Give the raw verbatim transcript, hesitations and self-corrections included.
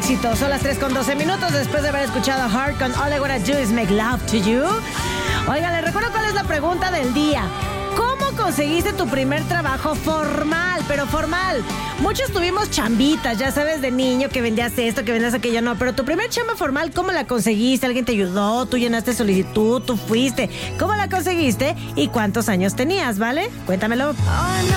éxito. Son las tres con doce minutos después de haber escuchado Heart con All I Wanna Do Is Make Love to You. Oigan, les recuerdo cuál es la pregunta del día. ¿Cómo conseguiste tu primer trabajo formal, pero formal? Muchos tuvimos chambitas, ya sabes, de niño, que vendías esto, que vendías aquello, no. Pero tu primer chamba formal, ¿cómo la conseguiste? ¿Alguien te ayudó? ¿Tú llenaste solicitud? ¿Tú fuiste? ¿Cómo la conseguiste? ¿Y cuántos años tenías, vale? Cuéntamelo. Oh, no.